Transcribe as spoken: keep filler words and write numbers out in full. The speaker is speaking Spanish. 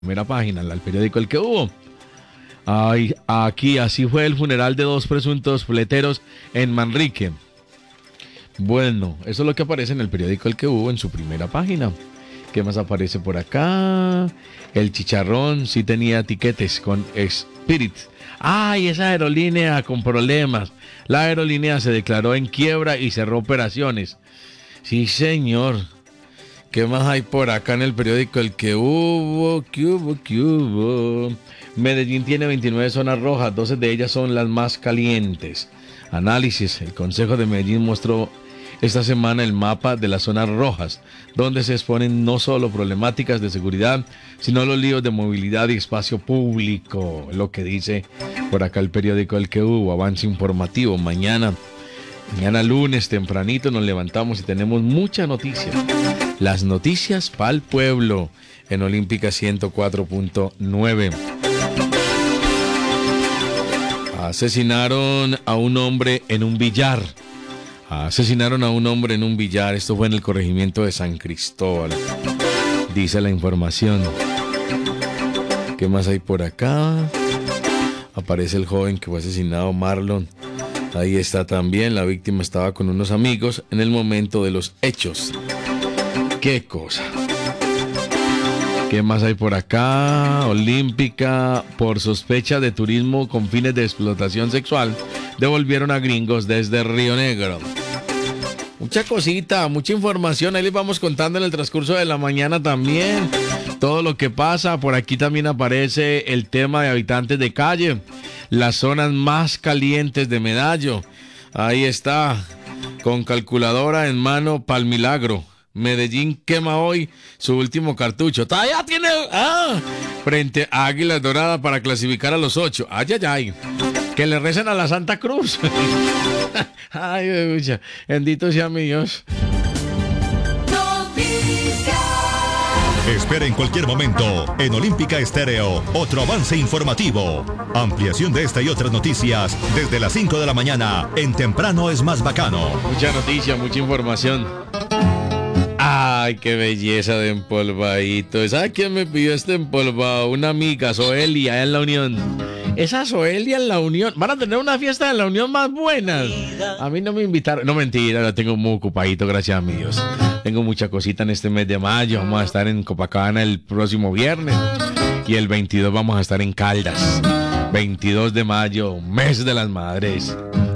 Primera página, el periódico El que hubo. Ay, aquí, así fue el funeral de dos presuntos fleteros en Manrique. Bueno, eso es lo que aparece en el periódico El que hubo en su primera página. ¿Qué más aparece por acá? El Chicharrón sí tenía tiquetes con Spirit. Ay, esa aerolínea con problemas. La aerolínea se declaró en quiebra y cerró operaciones. Sí, señor. ¿Qué más hay por acá en el periódico El que hubo? ¿Qué hubo? ¿Qué hubo? Medellín tiene veintinueve zonas rojas, doce de ellas son las más calientes. Análisis. El Consejo de Medellín mostró esta semana el mapa de las zonas rojas, donde se exponen no solo problemáticas de seguridad, sino los líos de movilidad y espacio público. Lo que dice por acá el periódico El que hubo. Avance informativo. Mañana, mañana lunes tempranito nos levantamos y tenemos mucha noticia. Las noticias para el pueblo en Olímpica ciento cuatro punto nueve. Asesinaron a un hombre en un billar. Asesinaron a un hombre en un billar. Esto fue en el corregimiento de San Cristóbal. Dice la información. ¿Qué más hay por acá? Aparece el joven que fue asesinado, Marlon. Ahí está también. La víctima estaba con unos amigos en el momento de los hechos. ¡Qué cosa! ¿Qué más hay por acá? Olímpica, por sospecha de turismo con fines de explotación sexual, devolvieron a gringos desde Río Negro. Mucha cosita, mucha información, ahí les vamos contando en el transcurso de la mañana también. Todo lo que pasa, por aquí también aparece el tema de habitantes de calle, las zonas más calientes de Medallo. Ahí está, con calculadora en mano, pa'l milagro. Medellín quema hoy su último cartucho. Todavía tiene... Ah, frente a Águilas Doradas para clasificar a los ocho. Ay, ay, ay. Que le recen a la Santa Cruz. Ay, uy, bendito sea mi Dios. Espera en cualquier momento en Olímpica Estéreo otro avance informativo. Ampliación de esta y otras noticias desde las cinco de la mañana en Temprano es más bacano. Mucha noticia, mucha información. Ay, qué belleza de empolvadito. ¿Sabe quién me pidió este empolvado? Una amiga, Soelia, en La Unión. Esa Soelia en La Unión. Van a tener una fiesta en La Unión más buena. A mí no me invitaron. No, mentira, la tengo muy ocupadito, gracias a mi Dios. Tengo mucha cosita en este mes de mayo. Vamos a estar en Copacabana el próximo viernes. Y el veintidós vamos a estar en Caldas. veintidós de mayo, mes de las madres.